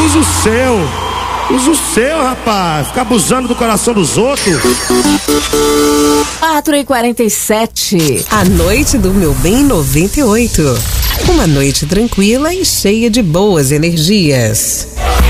Usa o seu. Usa o seu, rapaz. Fica abusando do coração dos outros. 4h47. A noite do Meu Bem 98. Uma noite tranquila e cheia de boas energias.